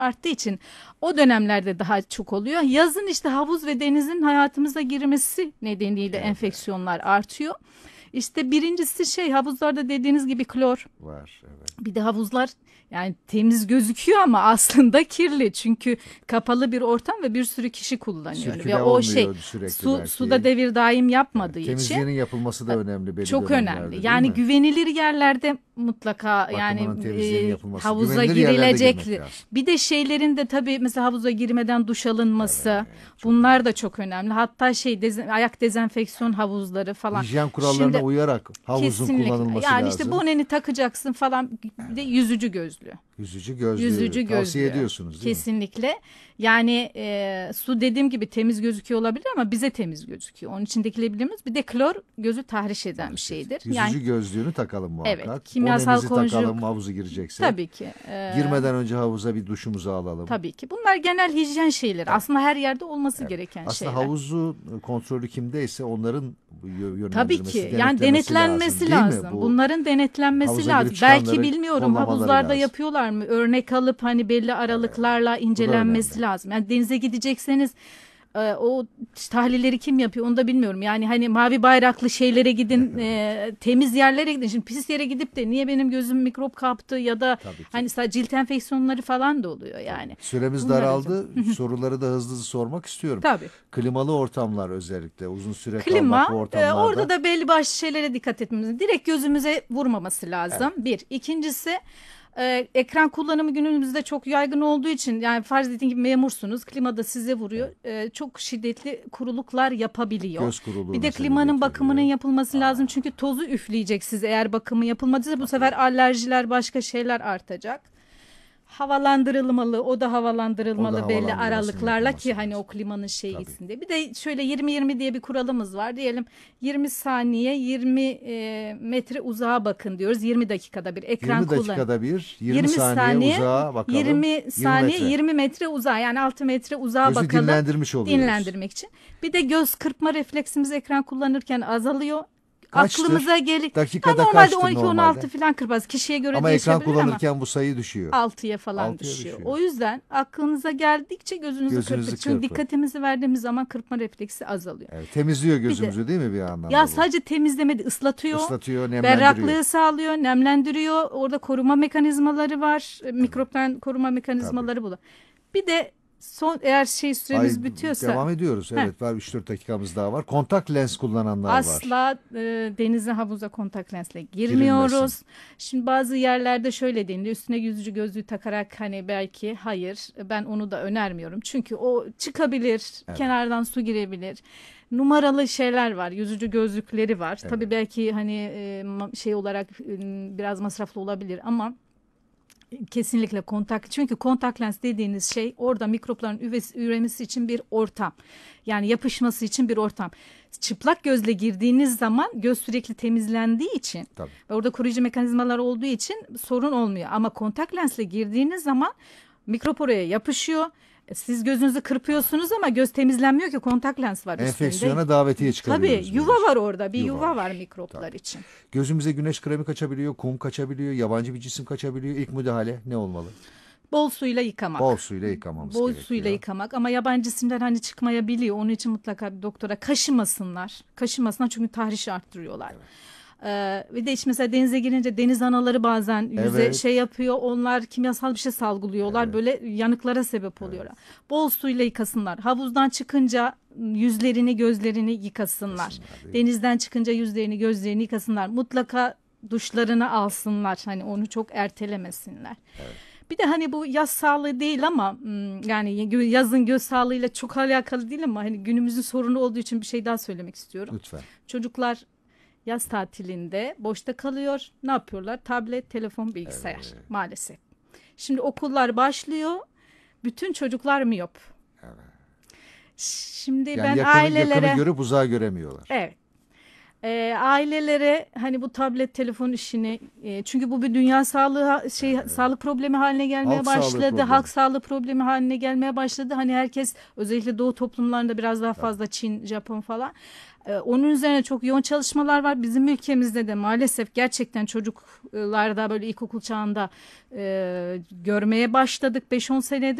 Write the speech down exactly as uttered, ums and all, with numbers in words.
arttığı için o dönemlerde daha çok oluyor. Yazın işte havuz ve denizin hayatımıza girmesi nedeniyle Evet. enfeksiyonlar artıyor. İşte birincisi şey, havuzlarda dediğiniz gibi klor. Var. Evet. Bir de havuzlar yani temiz gözüküyor ama aslında kirli. Çünkü kapalı bir ortam ve bir sürü kişi kullanıyor. Sirküle Ve o şey olmuyor sürekli su belki. suda devir daim yapmadığı Evet. için Temizliğinin yapılması da önemli belli çok dönemlerde, önemli. değil Yani mi? güvenilir yerlerde mutlaka yani Bakımının, temizliğinin e, yapılması. havuza Güvenilir yerlere girilecek. girmek lazım. Bir de şeylerin de tabii mesela havuza girmeden duş alınması. Evet, çok Bunlar önemli. da çok önemli. Hatta şey deze- ayak dezenfeksiyon havuzları falan. Hijyen kurallarına Şimdi uyarak havuzun kesinlikle. kullanılması Yani lazım. işte boneni takacaksın falan. Bir de yüzücü gözlüğü. Yüzücü gözlüğü Yüzücü tavsiye gözlüğü. ediyorsunuz değil mi? Kesinlikle. Yani e, su dediğim gibi temiz gözüküyor olabilir ama bize temiz gözüküyor. Onun için dikilebiliriz. Bir de klor gözü tahriş eden bir şeydir. Yüzücü Yani gözlüğünü takalım muhakkak. evet, kimyasal Bonemizi konjug takalım havuza gireceksek. tabii ki. e, Girmeden önce havuza bir duşumuzu alalım. tabii ki. Bunlar genel hijyen şeyleri. Evet. Aslında her yerde olması Evet. gereken Aslında şeyler. havuzu kontrolü kimdeyse onların yönlendirmesi, Tabii ki. Yani denetlemesi denetlenmesi lazım. lazım. Değil mi? Bu Bunların denetlenmesi havuza lazım. girip Belki çıkanları bilmiyorum kollamaları havuzlarda lazım. yapıyorlar mı? Örnek alıp hani belli aralıklarla incelenmesi önemli. lazım. Yani denize gidecekseniz e, o tahlilleri kim yapıyor onu da bilmiyorum. Yani hani mavi bayraklı şeylere gidin, e, temiz yerlere gidin. Şimdi pis yere gidip de niye benim gözüm mikrop kaptı ya da Tabii ki. hani sadece cilt enfeksiyonları falan da oluyor yani. Süremiz Bunlar daraldı. Soruları da hızlı hızlı sormak istiyorum. Tabii. Klimalı ortamlar özellikle uzun süre kalmak Klima, bu e, ortamlarda. orada da belli başlı şeylere dikkat etmemiz. Direkt gözümüze vurmaması lazım. Evet. Bir. İkincisi, e, ekran kullanımı günümüzde çok yaygın olduğu için yani farz edin ki memursunuz. Klima da size vuruyor. E, çok şiddetli kuruluklar yapabiliyor. Göz kuruluğuna Bir de sebebiyet klimanın bakımının veriyor. yapılması lazım. Çünkü tozu üfleyecek size eğer bakımı yapılmadıysa bu sefer alerjiler başka şeyler artacak. Havalandırılmalı, o da havalandırılmalı O da belli havalandırmasının aralıklarla yapılması ki hani lazım. o klimanın şeyi Tabii. gitsin diye. Bir de şöyle yirmi yirmi diye bir kuralımız var. Diyelim yirmi saniye yirmi e, metre uzağa bakın diyoruz. yirmi dakikada bir ekran yirmi kullan. dakikada bir, yirmi, yirmi saniye, saniye, uzağa bakalım. yirmi saniye metre. yirmi metre uzağa yani altı metre uzağa Gözü bakalım. dinlendirmiş oluyoruz. Dinlendirmek için. Bir de göz kırpma refleksimiz ekran kullanırken azalıyor. Kaçtır? Aklımıza gelir. Dakikada normalde kaçtır on iki on altı normalde? falan kırpaz. Kişiye göre Ama ekran değişebilir ama kullanırken bu sayı düşüyor. altıya falan Altıya düşüyor. düşüyor. O yüzden aklınıza geldikçe gözünüzü, Gözünüzü kırpın. Çünkü kırpın. dikkatimizi verdiğimiz zaman kırpma refleksi azalıyor. Evet, temizliyor gözümüzü değil mi bir anlamda Ya bu? sadece temizlemedi, ıslatıyor. Islatıyor, nemlendiriyor. Berraklığı sağlıyor, nemlendiriyor. Orada koruma mekanizmaları var. E, Mikroptan koruma mekanizmaları bu da. Bir de son eğer şey süremiz Ay, bitiyorsa devam ediyoruz. Heh. Evet var üç dört dakikamız daha var. Kontak lens kullananlar var. asla e, denize havuza kontak lensle girmiyoruz. Girilmesin. Şimdi bazı yerlerde şöyle deniliyor. Üstüne yüzücü gözlüğü takarak hani belki hayır ben onu da önermiyorum. Çünkü o çıkabilir, Evet. kenardan su girebilir. Numaralı şeyler var, yüzücü gözlükleri var. Evet. Tabii belki hani e, ma- şey olarak e, biraz masraflı olabilir ama kesinlikle kontak. Çünkü kontak lens dediğiniz şey orada mikropların üvesi, üremesi için bir ortam. Yani yapışması için bir ortam. Çıplak gözle girdiğiniz zaman göz sürekli temizlendiği için Tabii. ve orada koruyucu mekanizmalar olduğu için sorun olmuyor. Ama kontak lensle girdiğiniz zaman mikrop oraya yapışıyor. Siz gözünüzü kırpıyorsunuz ama göz temizlenmiyor ki kontak lens var üstünde. Enfeksiyona davetiye çıkarıyoruz. Tabii yuva var orada. Bir Yuva yuva, var. var mikroplar Tabii. için. Gözümüze güneş kremi kaçabiliyor, kum kaçabiliyor, yabancı bir cisim kaçabiliyor. İlk müdahale ne olmalı? Bol suyla yıkamak. Bol suyla yıkamamız Bol gerekiyor. suyla yıkamak ama yabancı cisimler hani çıkmayabiliyor. Onun için mutlaka bir doktora kaşımasınlar. Kaşımasınlar çünkü tahriş arttırıyorlar. Evet. Ee, ve de işte mesela denize girince deniz anaları bazen yüze Evet. şey yapıyor. Onlar kimyasal bir şey salgılıyorlar. Evet. Böyle yanıklara sebep oluyorlar. Bol suyla yıkasınlar. Havuzdan çıkınca yüzlerini gözlerini yıkasınlar. Yıkasınlar, Denizden çıkınca yüzlerini gözlerini yıkasınlar. Mutlaka duşlarını alsınlar. Hani onu çok ertelemesinler. Evet. Bir de hani bu yaz sağlığı değil ama yani yazın göz sağlığıyla çok alakalı değil ama hani günümüzün sorunu olduğu için bir şey daha söylemek istiyorum. Lütfen. Çocuklar yaz tatilinde boşta kalıyor. Ne yapıyorlar? Tablet, telefon, bilgisayar Evet. maalesef. Şimdi okullar başlıyor. Bütün çocuklar miyop. Evet. Şimdi Yani ben yakını, ailelere yakını görüp uzağı göremiyorlar. evet. E, ailelere hani bu tablet telefon işini e, çünkü bu bir dünya sağlığı şey sağlık problemi haline gelmeye Halk sağlığı başladı. problemi. Halk sağlığı problemi haline gelmeye başladı. Hani herkes özellikle doğu toplumlarında biraz daha Tabii. fazla Çin, Japon falan. E, onun üzerine çok yoğun çalışmalar var. Bizim ülkemizde de maalesef gerçekten çocuklarda böyle ilkokul çağında e, görmeye başladık beş on senede.